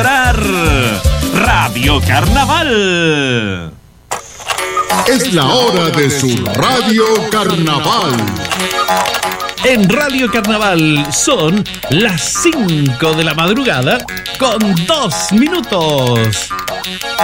Radio Carnaval. Es la hora de su Radio Carnaval. En Radio Carnaval son las 5 de la madrugada con 2 minutos.